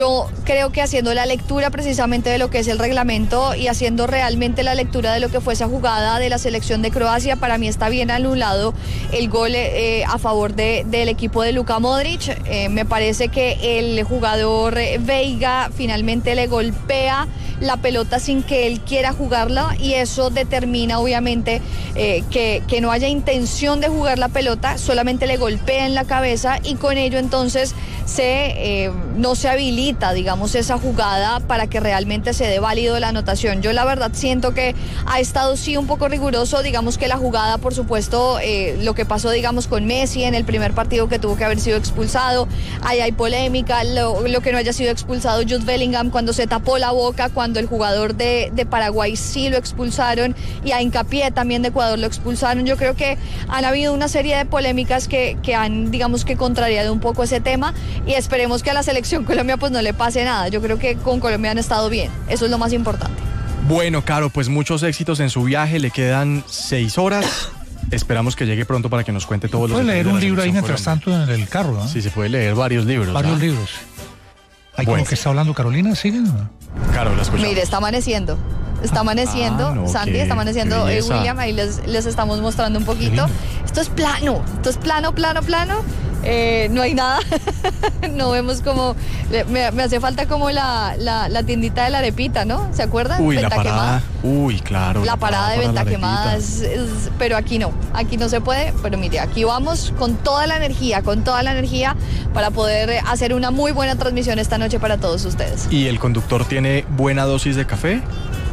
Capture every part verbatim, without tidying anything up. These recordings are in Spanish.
Yo creo que haciendo la lectura precisamente de lo que es el reglamento y haciendo realmente la lectura de lo que fue esa jugada de la selección de Croacia, para mí está bien anulado el gol eh, a favor de, del equipo de Luka Modric. Eh, me parece que el jugador Veiga finalmente le golpea la pelota sin que él quiera jugarla y eso determina obviamente eh, que, que no haya intención de jugar la pelota, solamente le golpea en la cabeza y con ello entonces se, eh, no se habilita, digamos, esa jugada para que realmente se dé válido la anotación. Yo la verdad siento que ha estado sí un poco riguroso, digamos que la jugada, por supuesto, eh, lo que pasó, digamos, con Messi en el primer partido que tuvo que haber sido expulsado, ahí hay polémica, lo, lo que no haya sido expulsado Jude Bellingham cuando se tapó la boca, cuando el jugador de, de Paraguay sí lo expulsaron y a Hincapié también de Ecuador lo expulsaron. Yo creo que han habido una serie de polémicas que, que han, digamos, que contrariado un poco ese tema y esperemos que a la selección Colombia pues no le pase nada. Yo creo que con Colombia han estado bien, eso es lo más importante. Bueno, Caro, pues muchos éxitos en su viaje, le quedan seis horas. Esperamos que llegue pronto para que nos cuente todos los detalles. Puede leer un libro ahí mientras tanto en el carro, ¿no? Sí, se puede leer varios libros. Varios ¿ah? libros. Ahí bueno. Como que está hablando Carolina, ¿sigue? Caro, la escuchamos. Mire, está amaneciendo. Está amaneciendo, ah, no, Santi, qué, está amaneciendo, qué eh, William, ahí les, les estamos mostrando un poquito. Esto es plano, esto es plano, plano, plano. Eh, no hay nada, no vemos como, me, me hace falta como la, la, la tiendita de la arepita, ¿no? ¿Se acuerdan? Uy, Venta la parada, quemada. uy, claro. La, la parada, parada de venta quemada, es, es, pero aquí no, aquí no se puede, pero mire, aquí vamos con toda la energía, con toda la energía para poder hacer una muy buena transmisión esta noche para todos ustedes. ¿Y el conductor tiene buena dosis de café?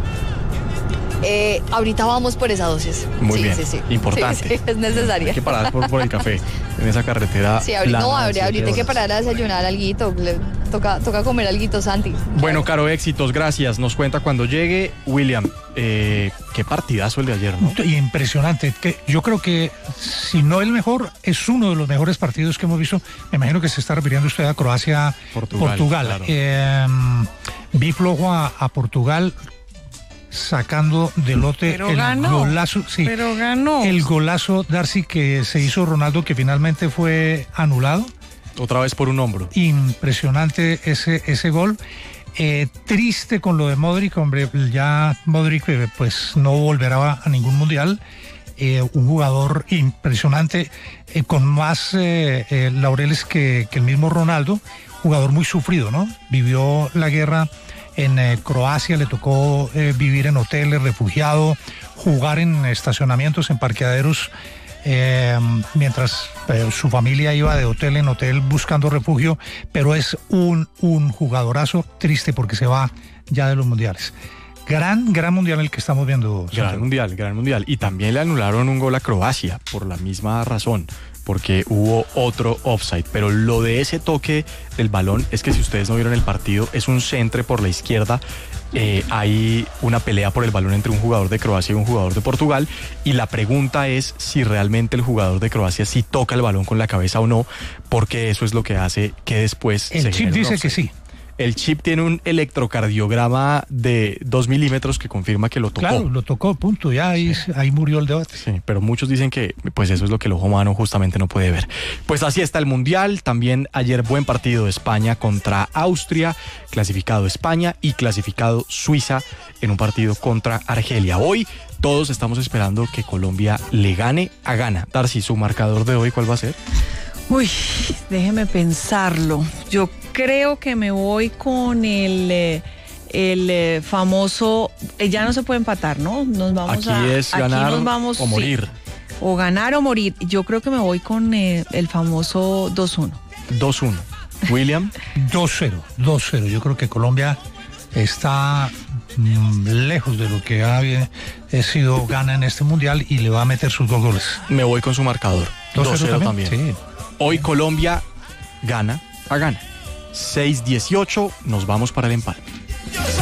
Eh, ahorita vamos por esa dosis. Muy sí, bien, sí, sí. importante. Sí, sí, es necesaria. Hay que parar por, por el café en esa carretera. Sí, ahorita, no, ahorita hay que parar a desayunar alguito. Le, toca, toca comer alguito, Santi. Bueno, Caro, éxitos, gracias. Nos cuenta cuando llegue. William, eh, qué partidazo el de ayer, ¿no? Impresionante. Que yo creo que, si no el mejor, es uno de los mejores partidos que hemos visto. Me imagino que se está refiriendo usted a Croacia, Portugal. Portugal. Claro. Eh, vi flojo a, a Portugal, sacando de lote pero el ganó, golazo, sí, pero ganó. El golazo, Darcy, que se hizo Ronaldo, que finalmente fue anulado. Otra vez por un hombro. Impresionante ese, ese gol. Eh, triste con lo de Modric, hombre, ya Modric pues no volverá a ningún mundial. Eh, un jugador impresionante, eh, con más eh, eh, laureles que, que el mismo Ronaldo, jugador muy sufrido, ¿no? Vivió la guerra en eh, Croacia, le tocó eh, vivir en hoteles, refugiado, jugar en estacionamientos, en parqueaderos, eh, mientras eh, su familia iba de hotel en hotel buscando refugio, pero es un, un jugadorazo, triste porque se va ya de los mundiales. Gran, gran mundial el que estamos viendo. Gran Santiago. mundial, gran mundial. Y también le anularon un gol a Croacia por la misma razón, porque hubo otro offside. Pero lo de ese toque del balón es que si ustedes no vieron el partido, es un centre por la izquierda. Eh, hay una pelea por el balón entre un jugador de Croacia y un jugador de Portugal. Y la pregunta es si realmente el jugador de Croacia sí toca el balón con la cabeza o no, porque eso es lo que hace que después el se chip dice offside. que sí. El chip tiene un electrocardiograma de dos milímetros que confirma que lo tocó. Claro, lo tocó, punto, ya ahí, sí. ahí murió el debate. Sí, pero muchos dicen que pues eso es lo que el ojo humano justamente no puede ver. Pues así está el Mundial. También ayer buen partido de España contra Austria, clasificado España y clasificado Suiza en un partido contra Argelia. Hoy todos estamos esperando que Colombia le gane a Ghana. Darcy, su marcador de hoy, ¿cuál va a ser? Uy, déjeme pensarlo. Yo creo que me voy con el, el famoso, ya no se puede empatar, ¿no? Nos vamos aquí a, es ganar aquí nos vamos, o morir. Sí, o ganar o morir. Yo creo que me voy con el, el famoso dos uno. dos uno. William. dos cero. dos cero. Yo creo que Colombia está mmm, lejos de lo que ha sido Ghana en este mundial y le va a meter sus dos goles. Me voy con su marcador. dos cero también. también. Sí. Hoy Colombia gana a Ghana. seis dieciocho, nos vamos para el empate.